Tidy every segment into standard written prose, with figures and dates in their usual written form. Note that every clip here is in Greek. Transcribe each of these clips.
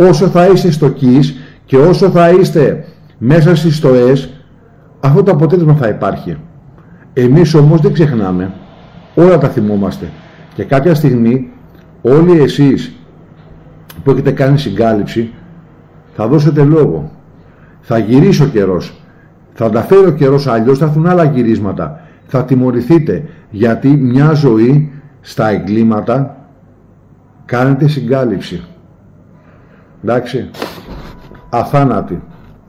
όσο θα είστε στο ΚΙΣ και όσο θα είστε μέσα στις στοές, αυτό το αποτέλεσμα θα υπάρχει. Εμείς όμως δεν ξεχνάμε, όλα τα θυμόμαστε. Και κάποια στιγμή όλοι εσείς που έχετε κάνει συγκάλυψη θα δώσετε λόγο. Θα γυρίσει ο καιρός, θα τα φέρει ο καιρός, αλλιώς θα έρθουν άλλα γυρίσματα. Θα τιμωρηθείτε, γιατί μια ζωή στα εγκλήματα κάνετε συγκάλυψη. Εντάξει, αθάνατη.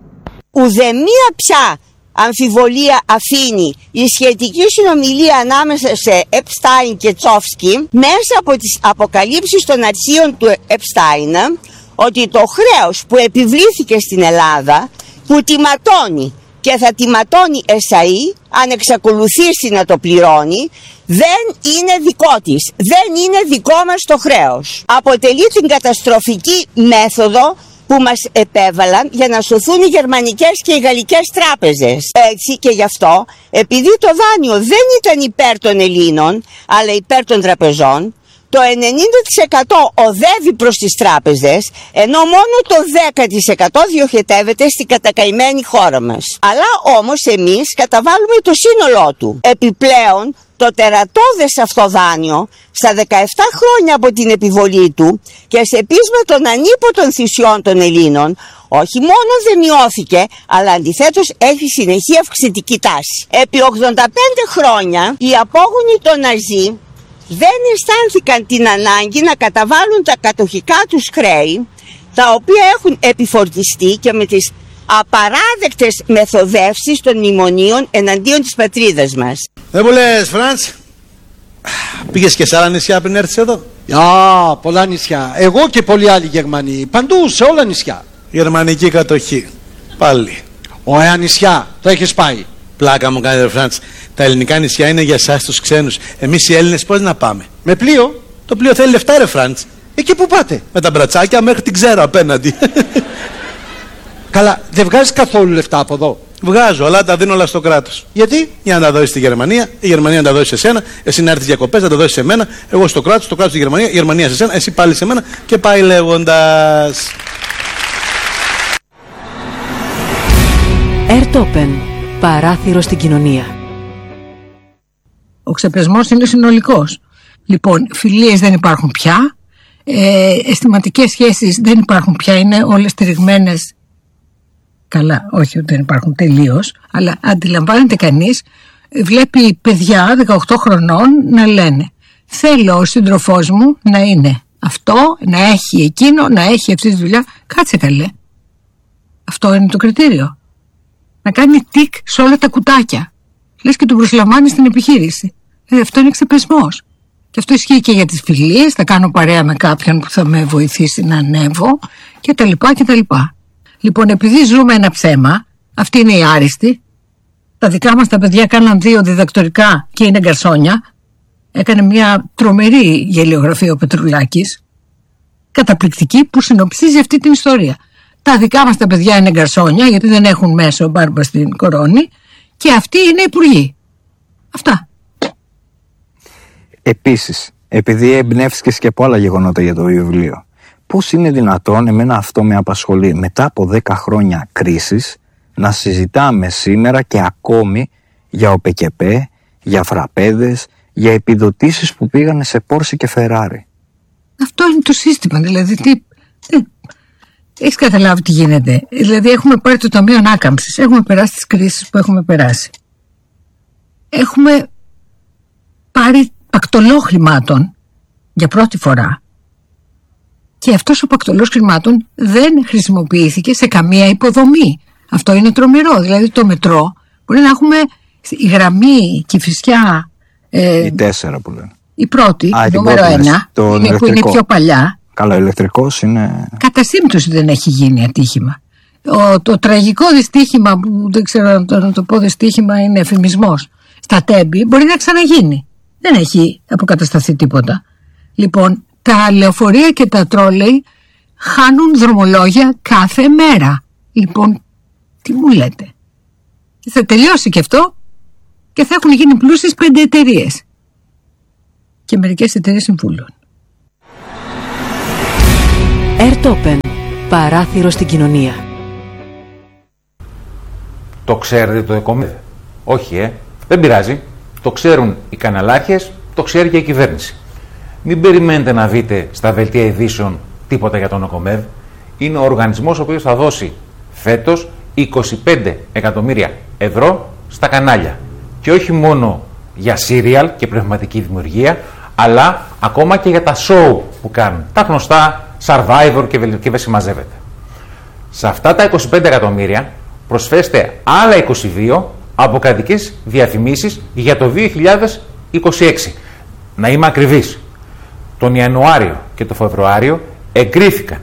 Ουδεμία πια αμφιβολία αφήνει η σχετική συνομιλία ανάμεσα σε Επστάιν και Τσόφσκι μέσα από τις αποκαλύψεις των αρχείων του Επστάιν ότι το χρέος που επιβλήθηκε στην Ελλάδα, που τιματώνει και θα τιματώνει εσαΐ αν εξακολουθήσει να το πληρώνει, δεν είναι δικό της, δεν είναι δικό μας το χρέος. Αποτελεί την καταστροφική μέθοδο που μας επέβαλαν για να σωθούν οι γερμανικές και οι γαλλικές τράπεζες. Έτσι και γι' αυτό, επειδή το δάνειο δεν ήταν υπέρ των Ελλήνων, αλλά υπέρ των τραπεζών, το 90% οδεύει προς τις τράπεζες, ενώ μόνο το 10% διοχετεύεται στην κατακαημένη χώρα μας. Αλλά όμως εμείς καταβάλουμε το σύνολό του. Επιπλέον, το τερατώδες αυτό δάνειο, στα 17 χρόνια από την επιβολή του και σε πείσμα των ανίποτων θυσιών των Ελλήνων, όχι μόνο δεν μειώθηκε, αλλά αντιθέτως έχει συνεχή αυξητική τάση. Επί 85 χρόνια, οι απόγονοι των Ναζί δεν αισθάνθηκαν την ανάγκη να καταβάλουν τα κατοχικά τους χρέη, τα οποία έχουν επιφορτιστεί και με τις απαράδεκτες μεθοδεύσεις των μνημονίων εναντίον της πατρίδας μας. Δεν μου λες, Φραντς, πήγες και σε άλλα νησιά πριν έρθεις εδώ? Πολλά νησιά. Εγώ και πολλοί άλλοι Γερμανοί. Παντού, σε όλα νησιά. Γερμανική κατοχή. Πάλι. Ωραία νησιά. Το έχεις πάει? Πλάκα μου κάνετε, Φραντς. Τα ελληνικά νησιά είναι για εσάς τους ξένους. Εμείς οι Έλληνες πώς να πάμε? Με πλοίο? Το πλοίο θέλει λεφτά, ρε Φραντς. Εκεί που πάτε? Με τα μπρατσάκια μέχρι την Ξέρω απέναντι. Καλά, δεν βγάζεις καθόλου λεφτά από εδώ? Βγάζω, αλλά τα δίνω όλα στο κράτος. Γιατί? Για να τα δώσεις στη Γερμανία, η Γερμανία να τα δώσει σε σένα, εσύ να έρθεις διακοπές, να τα δώσεις σε μένα, εγώ στο κράτος στη Γερμανία, η Γερμανία σε σένα, εσύ πάλι σε μένα και πάει λέγοντας. Ερτόπεν, παράθυρο στην κοινωνία. Ο ξεπεσμός είναι συνολικός. Λοιπόν, φιλίες δεν υπάρχουν πια, αισθηματικές σχέσεις δεν υπάρχουν πια, είναι όλες στηριγμένες. Καλά, όχι ότι δεν υπάρχουν τελείως, αλλά αντιλαμβάνεται κανείς, βλέπει παιδιά 18 χρονών να λένε θέλω ο σύντροφός μου να είναι αυτό, να έχει εκείνο, να έχει αυτή τη δουλειά. Κάτσε καλέ. Αυτό είναι το κριτήριο. Να κάνει τικ σε όλα τα κουτάκια. Λες και τον προσλαμβάνει στην επιχείρηση. Αυτό είναι ξεπεσμός. Και αυτό ισχύει και για τις φιλίες. Θα κάνω παρέα με κάποιον που θα με βοηθήσει να ανέβω και τα λοιπά και τα λοιπά. Λοιπόν, επειδή ζούμε ένα ψέμα, αυτή είναι η άριστη. Τα δικά μας τα παιδιά κάναν 2 διδακτορικά και είναι γκαρσόνια. Έκανε μια τρομερή γελιογραφία ο Πετρουλάκης, καταπληκτική, που συνοψίζει αυτή την ιστορία. Τα δικά μας τα παιδιά είναι γκαρσόνια, γιατί δεν έχουν μέσο μπάρμπα στην κορώνη, και αυτοί είναι υπουργοί. Αυτά. Επίσης, επειδή εμπνεύστηκες και από άλλα γεγονότα για το βιβλίο, πώς είναι δυνατόν, εμένα αυτό με απασχολεί, μετά από 10 χρόνια κρίσης, να συζητάμε σήμερα και ακόμη για ΟΠΕΚΕΠΕ, για φραπέδες, για επιδοτήσεις που πήγανε σε Πόρσε και Φεράρι. Αυτό είναι το σύστημα, δηλαδή έχεις καταλάβει τι γίνεται? Δηλαδή έχουμε πάρει το Ταμείο Ανάκαμψης, έχουμε περάσει τις κρίσεις που έχουμε περάσει. Έχουμε πάρει πακτολό χρημάτων για πρώτη φορά και αυτός ο πακτολός χρημάτων δεν χρησιμοποιήθηκε σε καμία υποδομή. Αυτό είναι τρομερό. Δηλαδή το μετρό μπορεί να έχουμε η γραμμή Κηφισιά, η 4 που λένε. Η πρώτη, νούμερο 1, που είναι πιο παλιά. Καλά, ο ηλεκτρικός είναι. Κατά σύμπτωση δεν έχει γίνει ατύχημα. Το τραγικό δυστύχημα, που δεν ξέρω να το πω δυστύχημα, είναι εφημισμός, στα Τέμπη, μπορεί να ξαναγίνει. Δεν έχει αποκατασταθεί τίποτα. Λοιπόν, τα λεωφορεία και τα τρόλεϊ χάνουν δρομολόγια κάθε μέρα. Λοιπόν, τι μου λέτε? Θα τελειώσει και αυτό και θα έχουν γίνει πλούσιες 5 εταιρείες. Και μερικές εταιρείες συμβούλων. Ερτόπεν, παράθυρο στην κοινωνία. Το ξέρετε το ΕΚΟΜΕΔ? Όχι, δεν πειράζει. Το ξέρουν οι καναλάρχες, το ξέρει και η κυβέρνηση. Μην περιμένετε να δείτε στα δελτία ειδήσεων τίποτα για τον ΕΚΟΜΕΔ. Είναι ο οργανισμός ο οποίος θα δώσει φέτος 25 εκατομμύρια ευρώ στα κανάλια. Και όχι μόνο για σύριαλ και πνευματική δημιουργία, αλλά ακόμα και για τα show που κάνουν. Τα γνωστά Survivor και δεν συμμαζεύεται. Σε αυτά τα 25 εκατομμύρια προσφέστε άλλα 22 από κρατικές διαφημίσεις για το 2026. Να είμαι ακριβής. Τον Ιανουάριο και τον Φεβρουάριο εγκρίθηκαν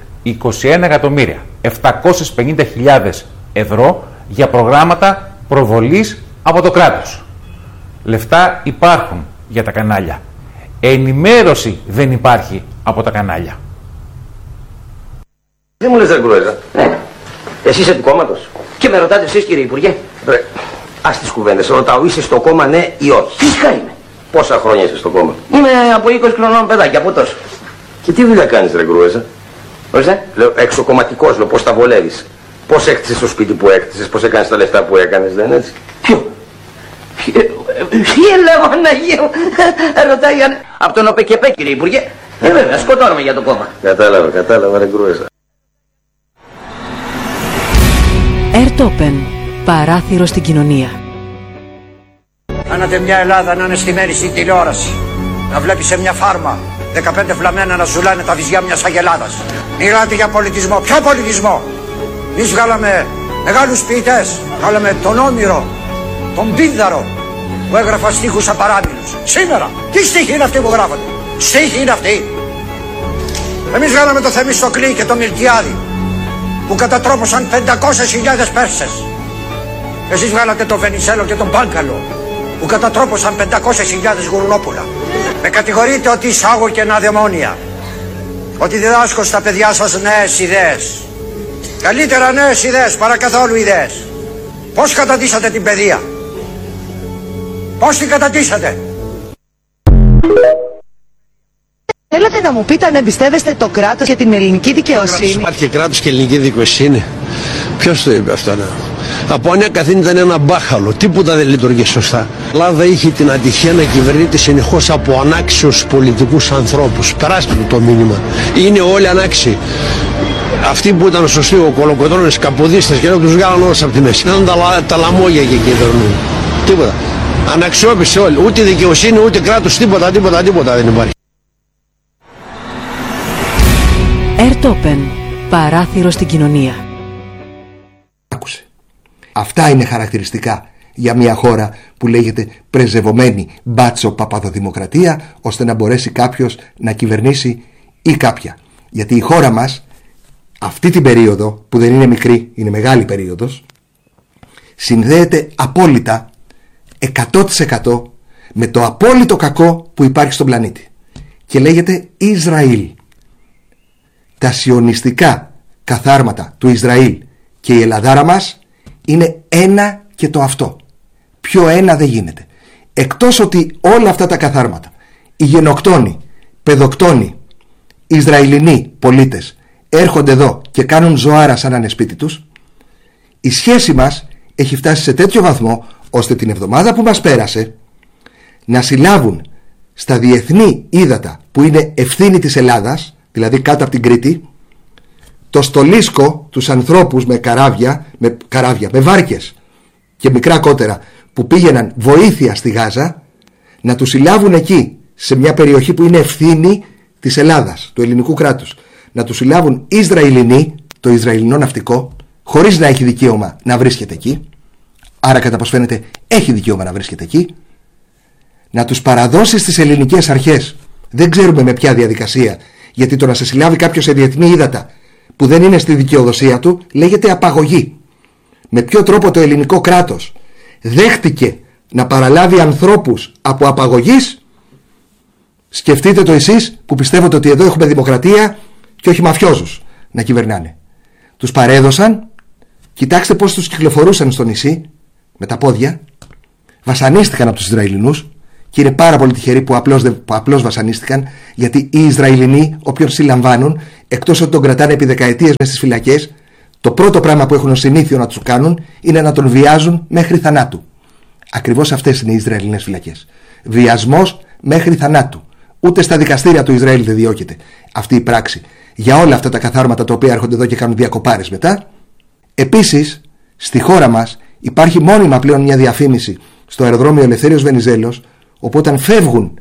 21.750.000 ευρώ για προγράμματα προβολής από το κράτος. Λεφτά υπάρχουν για τα κανάλια. Ενημέρωση δεν υπάρχει από τα κανάλια. Δεν μου λες, ρε Γκρουέζα. Εσύ είσαι του κόμματος? Και με ρωτάτε εσείς, κύριε Υπουργέ? Ρε, ας τις κουβέντες. Ρωτάω, είσαι στο κόμμα, ναι ή όχι? Φυσικά είμαι. Πόσα χρόνια είσαι στο κόμμα? Είμαι από 20 χρονών παιδάκι, από τόσο. Και τι δουλειά κάνεις, ρε Γκρουέζα? Ορίστε, λέω, εξοκομματικός, λέω, πώς τα βολεύεις? Πώς έκτισες το σπίτι που έκτισες, πώς έκανες τα λεφτά που έκανες, δεν έτσι? Ποιο? Λέγω, Αναγίου, ρωτάει από τον ΟΠΕΚΕΠΕ, κύριε Υπουργέ. Βέβαια, σκοτώνομαι για το κόμμα. Κατάλαβα, ρε Γκρουέζα. Ερτόπεν, παράθυρο στην κοινωνία. Κάνατε μια Ελλάδα να είναι στημένη στην τηλεόραση. Να βλέπει σε μια φάρμα 15 φλαμμένα να ζουλάνε τα βυζιά μιας αγελάδας. Μιλάτε για πολιτισμό. Ποιο πολιτισμό? Εμείς βγάλαμε μεγάλους ποιητές. Βγάλαμε τον Όμηρο, τον Πίνδαρο, που έγραφα στίχους απαράμιλους. Σήμερα, τι στίχοι είναι αυτοί που γράφονται? Στίχοι είναι αυτοί? Εμείς βγάλαμε το Θεμιστοκλή και το Μιλτιάδη, που κατατρόπωσαν 500.000 Πέρσες. Εσείς βγάλατε τον Βενιζέλο και τον Πάγκαλο, που κατατρόπωσαν 500.000 γουρνόπουλα. Με κατηγορείτε ότι εισάγω κενά δαιμόνια, ότι διδάσκω στα παιδιά σας νέες ιδέες. Καλύτερα νέες ιδέες παρά καθόλου ιδέες. Πώς κατατίσατε την παιδεία? Πώς την κατατίσατε? Θέλετε να μου πείτε αν εμπιστεύεστε το κράτος και την ελληνική δικαιοσύνη? Υπάρχει κράτος και ελληνική δικαιοσύνη? Ποιος το είπε αυτό? Από ανέκαθεν ήταν ένα μπάχαλο, τίποτα δεν λειτουργεί σωστά. Η Ελλάδα είχε την ατυχία να κυβερνείται συνεχώς από ανάξιους πολιτικούς ανθρώπους. Περάστε το μήνυμα. Είναι όλοι ανάξιοι. Αυτοί που ήταν σωστοί, ο Κολοκοτρώνης, καποδίστες και τους βγάλαν όλους από τη μέση. Ήταν τα λαμόγια και κυβερνούν. Τίποτα. Αναξιόπιστοι όλοι. Ούτε δικαιοσύνη, ούτε κράτος, τίποτα δεν υπάρχει. Ερτόπεν, παράθυρο στην κοινωνία. Άκουσε. Αυτά είναι χαρακτηριστικά για μια χώρα που λέγεται πρεζευωμένη μπάτσο παπαδοδημοκρατία, ώστε να μπορέσει κάποιος να κυβερνήσει ή κάποια. Γιατί η χώρα μας αυτή την περίοδο, που δεν είναι μικρή, είναι μεγάλη περίοδος, συνδέεται απόλυτα 100% με το απόλυτο κακό που υπάρχει στον πλανήτη και λέγεται Ισραήλ. Τα σιωνιστικά καθάρματα του Ισραήλ και η Ελλαδάρα μας είναι ένα και το αυτό. Πιο ένα δεν γίνεται. Εκτός ότι όλα αυτά τα καθάρματα, οι γενοκτόνοι, παιδοκτόνοι, Ισραηλινοί πολίτες έρχονται εδώ και κάνουν ζωάρα σαν να είναι σπίτι τους, η σχέση μας έχει φτάσει σε τέτοιο βαθμό ώστε την εβδομάδα που μας πέρασε να συλλάβουν στα διεθνή ύδατα που είναι ευθύνη της Ελλάδας, δηλαδή κάτω από την Κρήτη, το στολίσκο, τους ανθρώπους με καράβια, με βάρκες και μικρά κότερα που πήγαιναν βοήθεια στη Γάζα, να τους συλλάβουν εκεί σε μια περιοχή που είναι ευθύνη της Ελλάδας, του ελληνικού κράτους, να τους συλλάβουν Ισραηλινοί, το Ισραηλινό ναυτικό, χωρίς να έχει δικαίωμα να βρίσκεται εκεί, άρα κατά πως φαίνεται έχει δικαίωμα να βρίσκεται εκεί, να τους παραδώσει στις ελληνικές αρχές, δεν ξέρουμε με ποια διαδικασία, γιατί το να σε συλλάβει κάποιος σε διεθνή ύδατα που δεν είναι στη δικαιοδοσία του λέγεται απαγωγή. Με ποιο τρόπο το ελληνικό κράτος δέχτηκε να παραλάβει ανθρώπους από απαγωγής? Σκεφτείτε το εσείς που πιστεύετε ότι εδώ έχουμε δημοκρατία και όχι μαφιόζους να κυβερνάνε. Τους παρέδωσαν, κοιτάξτε πώς τους κυκλοφορούσαν στο νησί με τα πόδια, βασανίστηκαν από τους Ισραηλινούς Και είναι πάρα πολύ τυχεροί που απλώς βασανίστηκαν, γιατί οι Ισραηλινοί, όποιον συλλαμβάνουν, εκτός ότι τον κρατάνε επί δεκαετίες μέσα στις φυλακές, το πρώτο πράγμα που έχουν ως συνήθειο να τους κάνουν είναι να τον βιάζουν μέχρι θανάτου. Ακριβώς αυτές είναι οι Ισραηλινές φυλακές. Βιασμός μέχρι θανάτου. Ούτε στα δικαστήρια του Ισραήλ δεν διώκεται αυτή η πράξη για όλα αυτά τα καθάρματα τα οποία έρχονται εδώ και κάνουν διακοπάρες μετά. Επίσης, στη χώρα μας υπάρχει μόνιμα πλέον μια διαφήμιση στο αεροδρόμιο Ελευθέριος Βενιζέλος, όπου όταν φεύγουν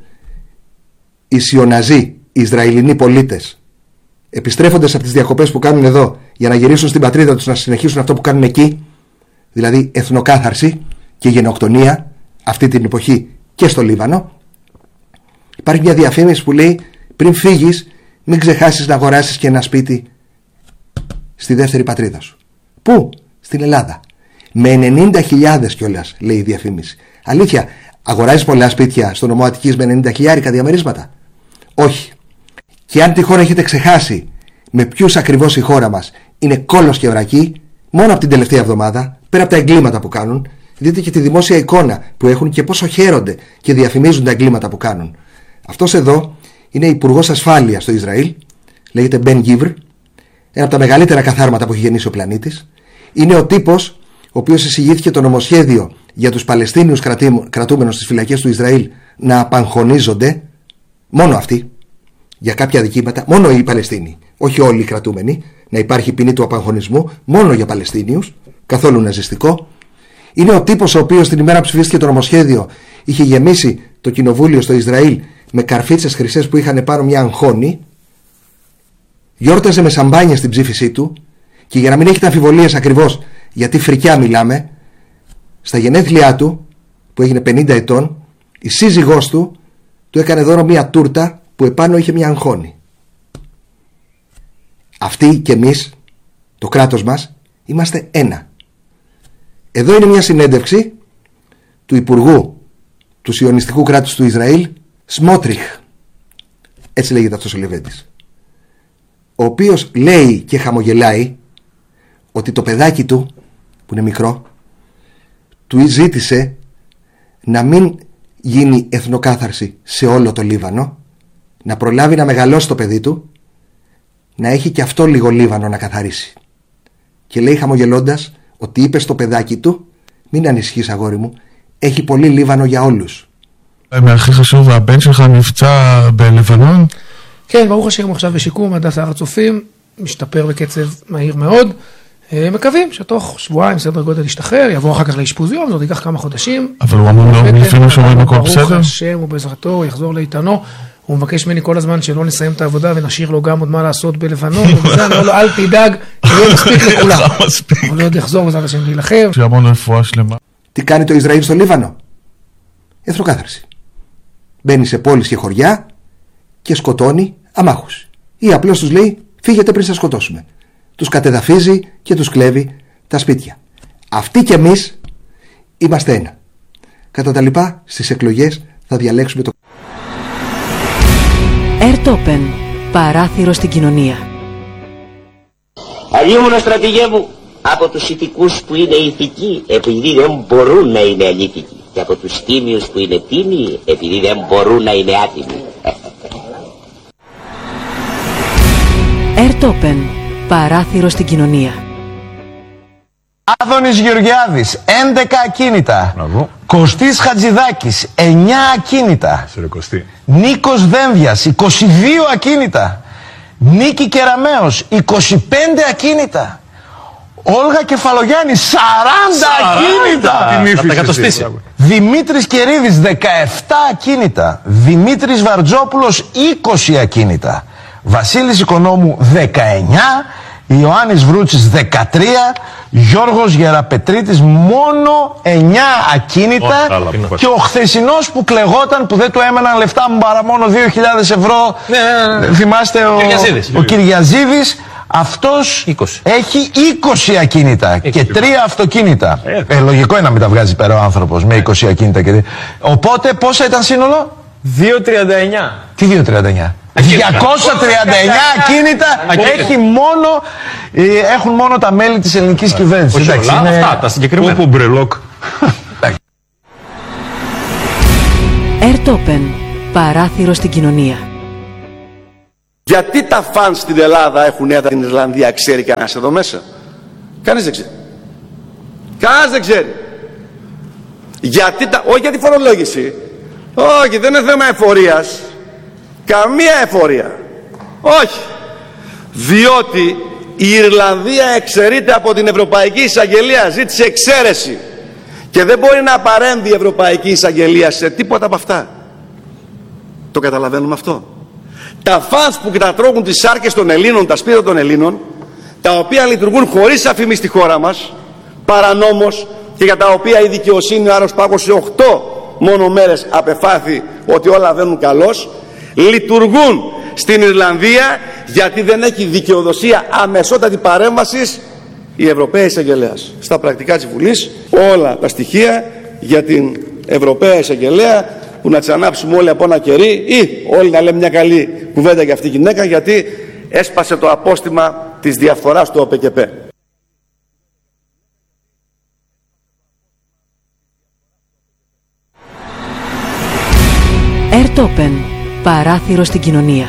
οι σιωναζοί, οι Ισραηλινοί πολίτες, επιστρέφοντας από τις διακοπές που κάνουν εδώ για να γυρίσουν στην πατρίδα τους να συνεχίσουν αυτό που κάνουν εκεί, δηλαδή εθνοκάθαρση και γενοκτονία, αυτή την εποχή και στο Λίβανο, υπάρχει μια διαφήμιση που λέει: πριν φύγεις, μην ξεχάσεις να αγοράσεις και ένα σπίτι στη δεύτερη πατρίδα σου. Πού? Στην Ελλάδα. Με 90.000 κιόλας, λέει η διαφήμιση. Αλήθεια, αγοράζεις πολλά σπίτια στο νομό Αττικής με 90.000 διαμερίσματα? Όχι. Και αν τυχόν έχετε ξεχάσει με ποιους ακριβώς η χώρα μας είναι κόλος και ορακή, μόνο από την τελευταία εβδομάδα, πέρα από τα εγκλήματα που κάνουν, δείτε και τη δημόσια εικόνα που έχουν και πόσο χαίρονται και διαφημίζουν τα εγκλήματα που κάνουν. Αυτός εδώ είναι υπουργός ασφάλειας στο Ισραήλ, λέγεται Μπεν Γκίβρ, ένα από τα μεγαλύτερα καθάρματα που έχει γεννήσει ο πλανήτης. Είναι ο τύπος ο οποίος εισηγήθηκε το νομοσχέδιο για τους Παλαιστίνιους κρατούμενους στις φυλακές του Ισραήλ να απαγχωνίζονται, μόνο αυτοί, για κάποια δικήματα, μόνο οι Παλαιστίνοι, όχι όλοι οι κρατούμενοι, να υπάρχει ποινή του απαγχωνισμού, μόνο για Παλαιστίνιους, καθόλου ναζιστικό. Είναι ο τύπος ο οποίος την ημέρα που ψηφίστηκε το νομοσχέδιο είχε γεμίσει το κοινοβούλιο στο Ισραήλ με καρφίτσες χρυσές που είχαν πάνω μια αγχώνη, γιόρταζε με σαμπάνια στην ψήφισή του, και για να μην έχετε αμφιβολίες ακριβώς γιατί φρικιά μιλάμε, στα γενέθλιά του που έγινε 50 ετών, η σύζυγός του έκανε δώρο μια τούρτα που επάνω είχε μια αγχώνη. Αυτοί και εμείς, το κράτος μας, είμαστε ένα. Εδώ είναι μια συνέντευξη του Υπουργού του Σιωνιστικού κράτους του Ισραήλ, Σμότριχ, έτσι λέγεται αυτός ο Λεβέντης, ο οποίος λέει και χαμογελάει ότι το παιδάκι του, που είναι μικρό, του ζήτησε να μην γίνει εθνοκάθαρση σε όλο το Λίβανο, να προλάβει να μεγαλώσει το παιδί του, να έχει και αυτό λίγο Λίβανο να καθαρίσει. Και λέει χαμογελώντας ότι είπε στο παιδάκι του: μην ανησυχείς αγόρι μου, έχει πολύ Λίβανο για όλους. הכי חשוב, הבן שלך נפצע בלבנון? כן, ברוך השם עכשיו בשיקום עד הסער הצופים, משתפר בקצב מהיר מאוד. מקווים שתוך שבועיים סדר גודל ישתחרר, יבוא אחר כך לאשפוז יום, זאת ייקח כמה חודשים. אבל הוא אמר לו, לפני שאומרים הכל בסדר? ברוך השם ובעזרתו הוא יחזור לאיתנו. הוא מבקש ממני כל הזמן שלא נסיים את העבודה ונשאיר לו גם עוד מה לעשות בלבנון, ובזה אני אומר לו, אל תדאג, יהיה מספיק לכולם. אבל עוד יחזור בעזרת השם להילחם. שימון רפואה שלמה. Τι κάνει το Ισραήλ στο Λίβανο? Εθνοκάθαρση. Μπαίνει σε πόλεις και χωριά και σκοτώνει αμάχους. Ή απλώς τους λέει: φύγετε πριν σας σκοτώσουμε. Τους κατεδαφίζει και τους κλέβει τα σπίτια. Αυτοί κι εμείς είμαστε ένα. Κατά τα λοιπά, στις εκλογές θα διαλέξουμε το... Ερτόπεν, παράθυρο στην κοινωνία. Αλλήμωνο στρατηγέ μου, από τους ηθικούς που είναι ηθικοί επειδή δεν μπορούν να είναι αλήθικοι, και από τους τίμιους που είναι τίμιοι επειδή δεν μπορούν να είναι άτιμοι. Ερτόπεν, παράθυρο στην κοινωνία. Άδωνης Γεωργιάδης, 11 ακίνητα. Κωστής Χατζηδάκης, 9 ακίνητα. Νίκος Δένδιας, 22 ακίνητα. Νίκη Κεραμέως, 25 ακίνητα. Όλγα Κεφαλογιάννη, 40 ακίνητα. Δημήτρης Κερίδης, 17 ακίνητα. Δημήτρης Βαρτζόπουλος, 20 ακίνητα. Βασίλης Οικονόμου, 19. Ιωάννης Βρούτσης, 13. Γιώργος Γεραπετρίτης, μόνο 9 ακίνητα. Και ο χθεσινός που κλεγόταν, που δεν του έμεναν λεφτά μου παρά μόνο 2.000 ευρώ. Θυμάστε ο Κυριαζίδης. Αυτός έχει 20 ακίνητα και 3 αυτοκίνητα. Λογικό είναι να μην τα βγάζει πέρα ο άνθρωπος με 20 ακίνητα. Οπότε πόσα ήταν σύνολο? 2.39. Τι 2.39? 239 ακίνητα έχουν μόνο τα μέλη της ελληνικής κυβέρνησης. Όχι όλα, αυτά τα συγκεκριμένα. Airtopen. Παράθυρο στην κοινωνία. Γιατί τα φαν στην Ελλάδα έχουν έδρα στην Ιρλανδία, ξέρει κανένας εδώ μέσα? Κανείς δεν ξέρει. Κανένας δεν ξέρει. Γιατί όχι για τη φορολόγηση. Όχι, δεν είναι θέμα εφορίας. Καμία εφορία. Όχι. Διότι η Ιρλανδία εξαιρείται από την Ευρωπαϊκή Εισαγγελία. Ζήτησε εξαίρεση. Και δεν μπορεί να παρέμβει η Ευρωπαϊκή Εισαγγελία σε τίποτα από αυτά. Το καταλαβαίνουμε αυτό? Τα φανς που κατατρώγουν τις σάρκες των Ελλήνων, τα σπίτια των Ελλήνων, τα οποία λειτουργούν χωρίς αφήμι στη χώρα μας, παρανόμως, και για τα οποία η δικαιοσύνη ο Άρος Πάγος σε 8 μόνο μέρες απεφάθη ότι όλα βαίνουν καλώς, λειτουργούν στην Ιρλανδία γιατί δεν έχει δικαιοδοσία αμεσότατη παρέμβασης η Ευρωπαία Εισαγγελέας. Στα πρακτικά της Βουλής όλα τα στοιχεία για την Ευρωπαία Εισαγγελέα, που να τις ανάψουμε όλοι από ένα κερί ή όλοι να λέμε μια καλή κουβέντα για αυτή τη γυναίκα, γιατί έσπασε το απόστημα της διαφθοράς του ΟΠΚΠ. Airtopen. Παράθυρο στην κοινωνία.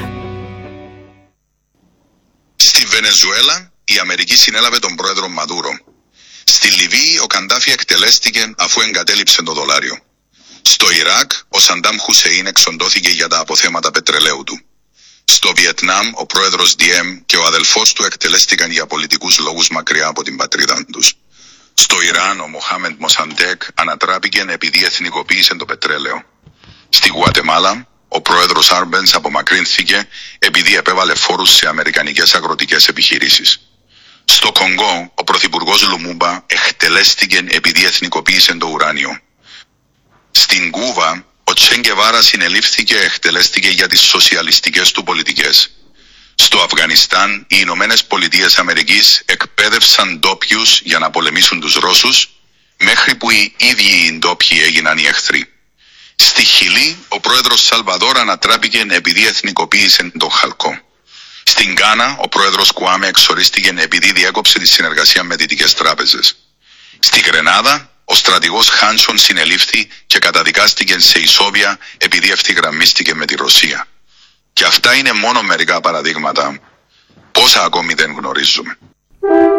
Στη Βενεζουέλα η Αμερική συνέλαβε τον πρόεδρο Μαδούρο. Στη Λιβύη ο Καντάφη εκτελέστηκε αφού εγκατέλειψε το δολάριο. Στο Ιράκ ο Σαντάμ Χουσεΐν εξοντώθηκε για τα αποθέματα πετρελαίου του. Στο Βιετνάμ ο πρόεδρος Διέμ και ο αδελφός του εκτελέστηκαν για πολιτικούς λόγους μακριά από την πατρίδα τους. Στο Ιράν ο Μοχάμεντ Μοσαντέκ ανατράπηκε επειδή εθνικοποίησε το πετρέλαιο. Στη Γουατεμάλα ο πρόεδρος Άρμπενς απομακρύνθηκε επειδή επέβαλε φόρους σε αμερικανικές αγροτικές επιχειρήσεις. Στο Κονγκό ο πρωθυπουργός Λουμούμπα εκτελέστηκε επειδή εθνικοποίησε το ουράνιο. Στην Κούβα ο Τσε Γκεβάρα συνελήφθηκε και εκτελέστηκε για τις σοσιαλιστικές του πολιτικές. Στο Αφγανιστάν οι Ηνωμένες Πολιτείες Αμερικής εκπαίδευσαν ντόπιους για να πολεμήσουν τους Ρώσους, μέχρι που οι ίδιοι οι ντόπιοι έγιναν οι εχθροί. Στη Χιλή ο πρόεδρος Σαλβαδόρ ανατράπηκε επειδή εθνικοποίησε τον χαλκό. Στην Γκάνα ο πρόεδρος Κουάμε εξορίστηκε επειδή διέκοψε τη συνεργασία με δυτικές τράπεζες. Στη Γρενάδα ο στρατηγός Χάνσον συνελήφθη και καταδικάστηκε σε ισόβια επειδή ευθυγραμμίστηκε με τη Ρωσία. Και αυτά είναι μόνο μερικά παραδείγματα. Πόσα ακόμη δεν γνωρίζουμε.